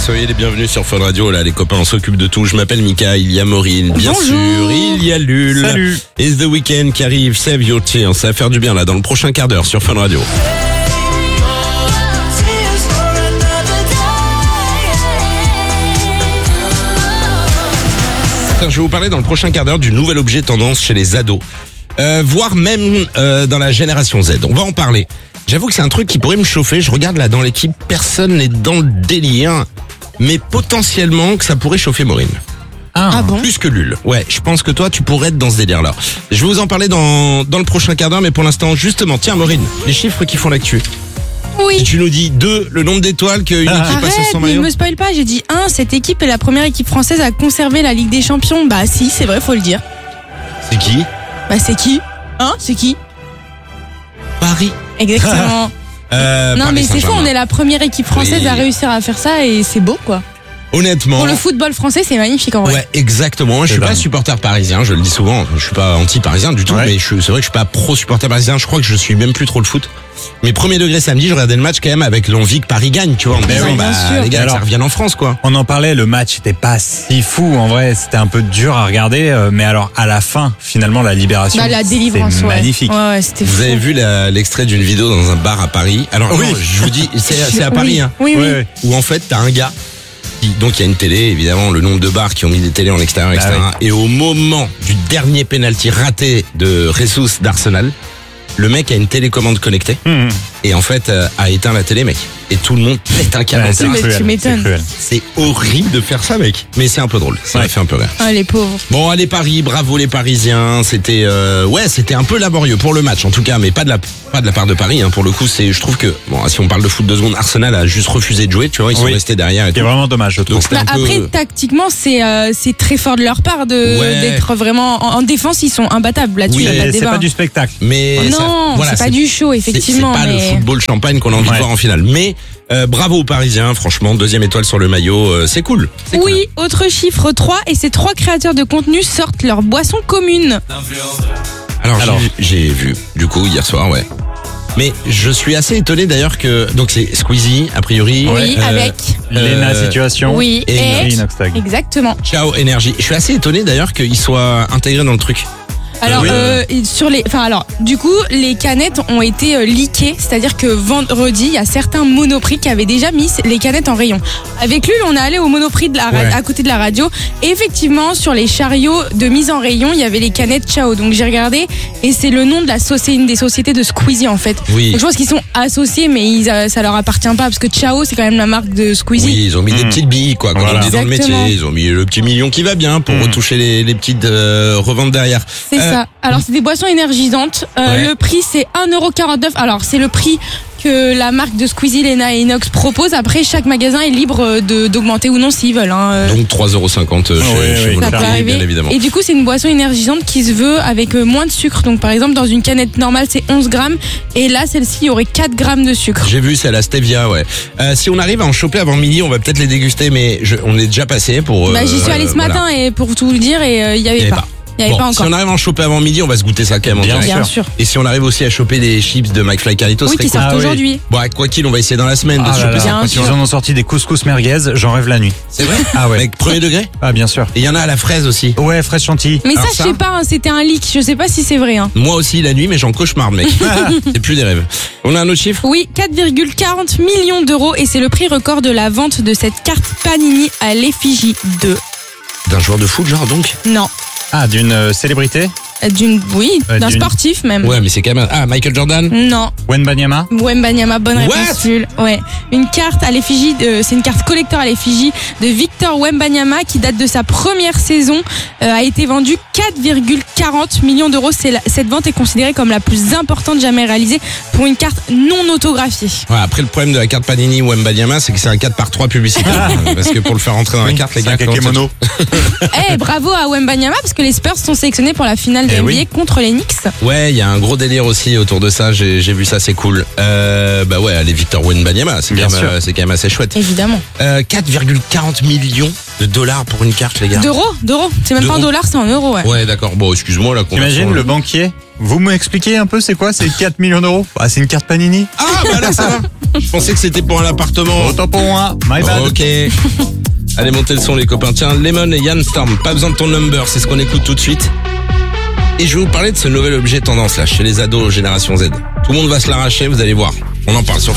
soyez les bienvenus sur Fun Radio. Là, les copains, on s'occupe de tout. Je m'appelle Mika, il y a Maureen, bien Bonjour. sûr, il y a Lul. Salut. Et The Weeknd qui arrive, Save Your Tears. Ça va faire du bien là dans le prochain quart d'heure sur Fun Radio. Je vais vous parler dans le prochain quart d'heure du nouvel objet tendance chez les ados, voire même dans la génération Z. On va en parler. J'avoue que c'est un truc qui pourrait me chauffer. Je regarde là dans l'équipe, personne n'est dans le délire, mais potentiellement que ça pourrait chauffer Maureen. Ah bon? Plus que Lul. Ouais, je pense que toi, tu pourrais être dans ce délire-là. Je vais vous en parler dans le prochain quart d'heure, mais pour l'instant, justement, tiens Maureen, les chiffres qui font l'actu. Si Oui. tu nous dis 2, le nombre d'étoiles qu'une équipe a sur Arrête, son mais maillot. me spoil pas, j'ai dit 1, cette équipe est la première équipe française à conserver la Ligue des Champions. Bah si, c'est vrai, faut le dire. C'est qui? Bah c'est qui? Hein? C'est qui? Paris. Exactement. Non Paris mais c'est fou, Saint-Germain. on est la première équipe française Oui. à réussir à faire ça et c'est beau quoi. Honnêtement. Pour le football français, c'est magnifique en vrai. Ouais, exactement. Moi, je suis C'est pas dingue. supporter parisien, je le dis souvent. Je suis pas anti-parisien du tout, Ouais. mais c'est vrai que je suis pas pro-supporter parisien. Je crois que je suis même plus trop le foot. Mais premier degré samedi, je regardais le match quand même avec l'envie que Paris gagne, tu vois. En me Mais disant, oui, bien sûr. les gars, que Alors- ça revienne en France, quoi. On en parlait, le match était pas si fou en vrai, c'était un peu dur à regarder, mais alors à la fin, finalement, la libération, Bah la délivrance, c'est ouais. magnifique. Ouais, c'était fou. Vous avez vu l'extrait d'une vidéo dans un bar à Paris. Alors, Oui. non, je vous dis, c'est à Paris, Oui. hein. Oui, oui. Ouais, ouais. Où en fait, t'as un gars. Donc il y a une télé, évidemment, le nombre de bars qui ont mis des télés en extérieur, etc. Bah Et au moment du dernier penalty raté de Jesus d'Arsenal, le mec a une télécommande connectée Mmh. et en fait a éteint la télé, mec. Et tout le monde pète un câble. Ouais, en c'est terrain. mais tu cruel, m'étonnes. c'est cruel. C'est horrible de faire ça, mec. Mais c'est un peu drôle. Ça m'a Ouais. fait un peu rire. Ah les pauvres. Bon, allez Paris, bravo les Parisiens. C'était c'était un peu laborieux pour le match en tout cas, mais pas de la part de Paris. Hein. Pour le coup, je trouve que bon, si on parle de foot 2 secondes, Arsenal a juste refusé de jouer. Tu vois, ils sont Oui. restés derrière. Et C'est tout. vraiment dommage, je trouve. Donc c'était Bah, un peu. après, tactiquement, c'est très fort de leur part Ouais. d'être vraiment en défense. Ils sont imbattables là-dessus. Oui, y a pas de C'est débat. pas du spectacle. Mais ça- Non, voilà, c'est pas du show, effectivement. C'est pas le mais... football champagne qu'on a envie de Ouais. voir en finale. Mais bravo aux Parisiens, franchement, 2e étoile sur le maillot, c'est cool. C'est cool. Oui, autre chiffre 3, et ces 3 créateurs de contenu sortent leur boisson commune. Alors, Alors. j'ai vu, du coup, hier soir, ouais. Mais je suis assez étonné d'ailleurs que donc c'est Squeezie a priori. Oui, avec. Lena Situation. Oui, et et. Inoxtag. Exactement. Ciao Énergie. Je suis assez étonné d'ailleurs qu'il soit intégré dans le truc. Alors, Oui. du coup, les canettes ont été leakées, c'est-à-dire que vendredi, il y a certains Monoprix qui avaient déjà mis les canettes en rayon. Avec lui, on est allé au Monoprix Ouais. à côté de la radio, et effectivement, sur les chariots de mise en rayon, il y avait les canettes Ciao. Donc j'ai regardé, et c'est le nom de une des sociétés de Squeezie en fait. Oui. Donc je pense qu'ils sont associés, mais ça leur appartient pas, parce que Ciao, c'est quand même la marque de Squeezie. Oui, ils ont mis des petites billes, quoi, comme Voilà. on dit dans le Exactement. métier. Ils ont mis le petit million qui va bien pour retoucher les petites reventes derrière. C'est ça. Alors, c'est des boissons énergisantes. Ouais. Le prix, c'est 1,49 €. Alors, c'est le prix que la marque de Squeezie, Lena et Inox propose. Après, chaque magasin est libre d'augmenter ou non s'ils veulent. Hein. Donc 3,50 € oui, chez oui. Ça peut Monoprix, arriver. bien évidemment. Et du coup, c'est une boisson énergisante qui se veut avec moins de sucre. Donc, par exemple, dans une canette normale, c'est 11 grammes. Et là, celle-ci, il y aurait 4 grammes de sucre. J'ai vu, c'est la stevia, ouais. Si on arrive à en choper avant midi, on va peut-être les déguster, mais on est déjà passé pour. Bah, j'y suis allée ce voilà. matin et pour tout le dire, et il y avait Il y avait pas. Il y avait Bon, pas si encore. on arrive à en choper avant midi, on va se goûter ça quand même en Bien direct. Bien sûr. Et si on arrive aussi à choper des chips de McFly Carlito, Oui, ce qui serait cool. sortent Ah oui. aujourd'hui. Bon, quoi qu'il, on va essayer dans la semaine de Ah se là choper là. ça. Bien quoi sûr. qu'il Ils en en ont sorti des couscous merguez, j'en rêve la nuit. C'est vrai. Ah ouais. Avec premier degré. Ah bien sûr. Et il y en a à la fraise aussi. Ouais, fraise chantilly. Mais ça, Alors je sais pas, hein, c'était un leak. Je sais pas si c'est vrai. Hein. Moi aussi la nuit, mais j'en cauchemarde, mec. C'est plus des rêves. On a un autre chiffre. Oui, 4,40 millions d'euros, et c'est le prix record de la vente de cette carte Panini à l'effigie de... D'un joueur de foot, genre donc. Non, Ah, d'une célébrité. d'un sportif même. Ouais, mais c'est quand même. Ah, Michael Jordan. Non, Wembanyama. Wembanyama, bonne What réponse. Jules. Ouais, une carte à l'effigie, c'est une carte collector à l'effigie de Victor Wembanyama qui date de sa première saison, a été vendue 4,40 millions d'euros. Cette vente est considérée comme la plus importante jamais réalisée pour une carte non autographiée. Ouais, après, le problème de la carte Panini ou Mbanyama, c'est que c'est un 4x3 publicitaire. Parce que pour le faire rentrer dans la carte, les gars. C'est un comment ça- kakémono. Bravo à Wembanyama, parce que les Spurs sont sélectionnés pour la finale de Eh NBA oui. contre les Knicks. Ouais, il y a un gros délire aussi autour de ça. J'ai vu ça, c'est cool. Bah ouais, les Victor Wembanyama, c'est Bien quand, même, sûr. c'est quand même assez chouette. Évidemment. 4,40 millions de dollars pour une carte, les gars. D'euros. C'est même pas en D'euros. dollars, c'est en euros, ouais. Ouais, d'accord. Bon, excuse-moi la conversion. T'imagines le banquier. Vous m'expliquez un peu c'est quoi ces 4 millions d'euros? Ah, c'est une carte Panini. Ah, bah là, ça va. Je pensais que c'était pour un appartement. Autant pour moi, my bad. Ok. Allez, montez le son les copains. Tiens, Lemon et Yann Storm, pas besoin de ton number, c'est ce qu'on écoute tout de suite. Et je vais vous parler de ce nouvel objet tendance là, chez les ados Génération Z. Tout le monde va se l'arracher, vous allez voir. On en parle sur